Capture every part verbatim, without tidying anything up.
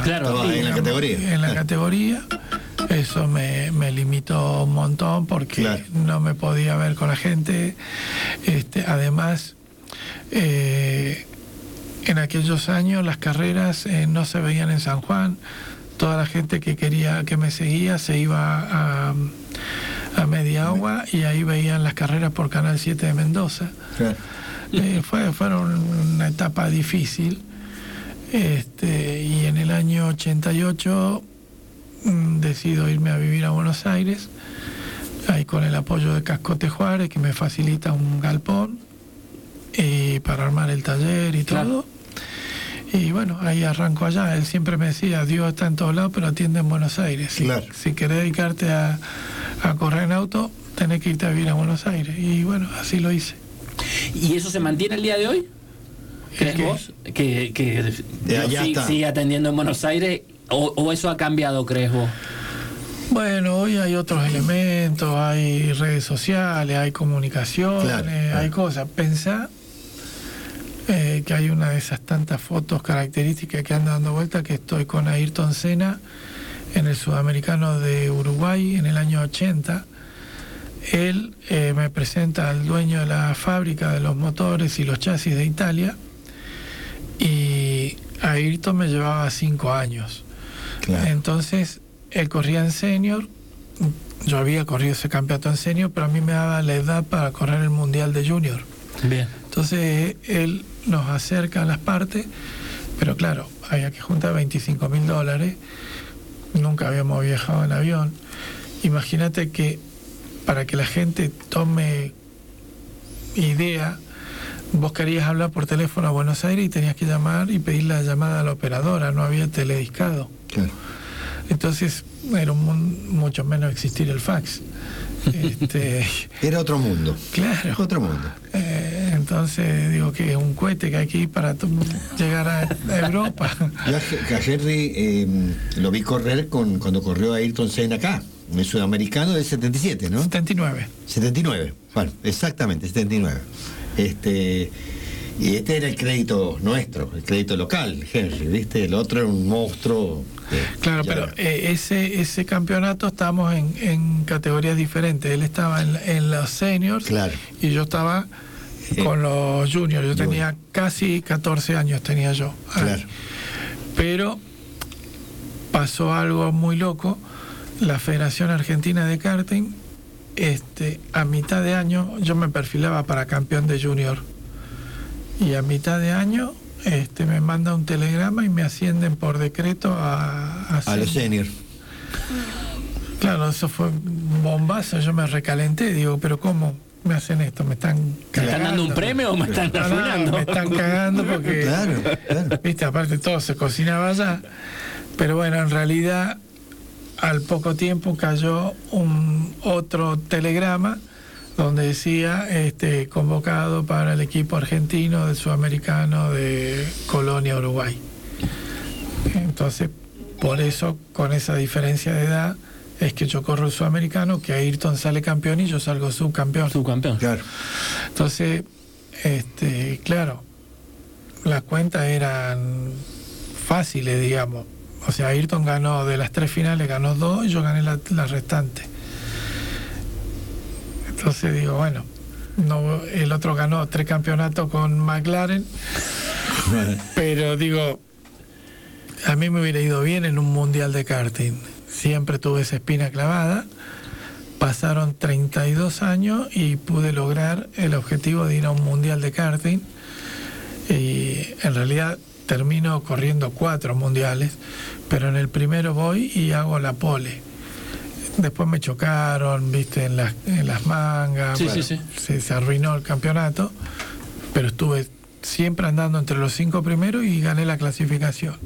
Claro, estaba sí, en la categoría. En la categoría. Eso me, me limitó un montón porque Claro. no me podía ver con la gente. Este, además, eh, en aquellos años las carreras eh, no se veían en San Juan. Toda la gente que quería, que me seguía, se iba a, a Media Agua y ahí veían las carreras por Canal siete de Mendoza. Claro. Eh, fue, fueron una etapa difícil. Este, y en el año ochenta y ocho mmm, decido irme a vivir a Buenos Aires, ahí con el apoyo de Cascote Juárez, que me facilita un galpón y para armar el taller y Claro. todo. Y bueno, ahí arranco allá. Él siempre me decía, Dios está en todos lados, pero atiende en Buenos Aires. Si, Claro. si querés dedicarte a, a correr en auto, tenés que irte a vivir a Buenos Aires. Y bueno, así lo hice. ¿Y eso se mantiene el día de hoy? ¿Crees ¿El qué? vos? Que, que De allá sí- está. sigue atendiendo en Buenos Aires, o, o eso ha cambiado, crees vos? Bueno, hoy hay otros elementos, hay redes sociales, hay comunicaciones, Claro, claro. hay cosas. Pensá eh, que hay una de esas tantas fotos características que andan dando vuelta, que estoy con Ayrton Senna en el Sudamericano de Uruguay en el año ochenta. Él eh, me presenta al dueño de la fábrica de los motores y los chasis de Italia, y Ayrton me llevaba cinco años. Claro. Entonces, él corría en senior, yo había corrido ese campeonato en senior, pero a mí me daba la edad para correr el mundial de junior. Bien. Entonces, él nos acerca a las partes, pero claro, había que juntar veinticinco mil dólares, nunca habíamos viajado en avión. Imagínate que para que la gente tome idea, vos querías hablar por teléfono a Buenos Aires y tenías que llamar y pedir la llamada a la operadora, no había telediscado. Claro. Entonces era un mun- mucho menos existir el fax. Este, Era otro mundo. claro. Otro mundo. Eh, entonces digo que es un cohete que hay que ir para tu- llegar a, a Europa. Yo a, a Henry eh, lo vi correr con, cuando corrió Ayrton Senna acá, en el sudamericano del setenta y siete, ¿no? setenta y nueve. setenta y nueve, bueno, exactamente, setenta y nueve. Este, y este era el crédito nuestro, el crédito local, Henry, ¿viste? El otro era un monstruo. eh, Claro, ya- pero eh, ese ese campeonato estábamos en, en categorías diferentes. Él estaba en, en los seniors, Claro. y yo estaba Eh, con los juniors. Yo junior. tenía casi catorce años, tenía yo. ahí. Claro. Pero pasó algo muy loco. La Federación Argentina de Karting, este, a mitad de año, yo me perfilaba para campeón de junior. Y a mitad de año este, me manda un telegrama y me ascienden por decreto a, a A los senior. seniors. Claro, eso fue un bombazo. Yo me recalenté, digo, pero ¿cómo me hacen esto? ¿Me están ¿Me cagando? están dando un premio o me están No, no, arruinando? me están cagando porque, Claro, claro. viste, aparte todo se cocinaba allá. Pero bueno, en realidad, al poco tiempo cayó un otro telegrama donde decía este, convocado para el equipo argentino del Sudamericano de Colonia, Uruguay. Entonces, por eso, con esa diferencia de edad, es que yo corro el Sudamericano, que Ayrton sale campeón y yo salgo subcampeón. Subcampeón. Claro. Entonces, este, claro, las cuentas eran fáciles, digamos. O sea, Ayrton ganó de las tres finales, ganó dos y yo gané la, la restante. Entonces digo, bueno, no, el otro ganó tres campeonatos con McLaren, pero digo, a mí me hubiera ido bien en un mundial de karting. Siempre tuve esa espina clavada. Pasaron treinta y dos años y pude lograr el objetivo de ir a un mundial de karting. Y en realidad termino corriendo cuatro mundiales, pero en el primero voy y hago la pole. Después me chocaron, viste, en las, en las mangas. Sí, bueno, sí, sí. Se, se arruinó el campeonato, pero estuve siempre andando entre los cinco primeros y gané la clasificación.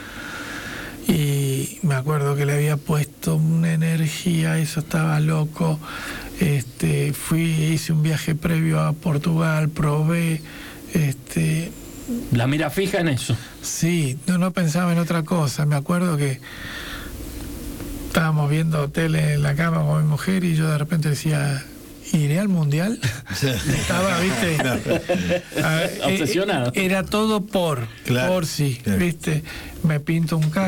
Y me acuerdo que le había puesto una energía, eso estaba loco. Este, fui, hice un viaje previo a Portugal, probé, este, La mira fija en eso. sí, no, no pensaba en otra cosa. Me acuerdo que estábamos viendo tele en la cama con mi mujer y yo de repente decía, ¿iré al mundial? Estaba, viste, a- Obsesionado. Era todo por, Claro, por sí, claro. viste. Me pinto un carro.